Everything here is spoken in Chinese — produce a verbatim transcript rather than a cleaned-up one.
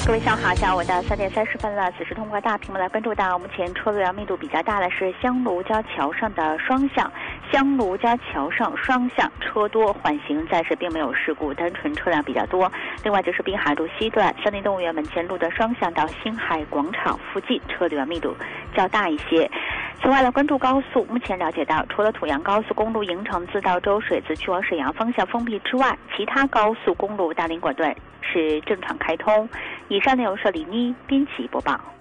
各位下午好，下午的三点三十分了。此时通过大屏幕来关注到，目前车流量密度比较大的是香炉交桥上的双向，香炉交桥上双向车多缓行，暂时并没有事故，单纯车辆比较多。另外就是滨海路西段山地动物园门前路的双向到星海广场附近车流量密度较大一些。此外呢，关注高速，目前了解到，除了土阳高速公路营城自到周水子去往沈阳方向封闭之外，其他高速公路大林管段是正常开通。以上内容是李妮编辑播报。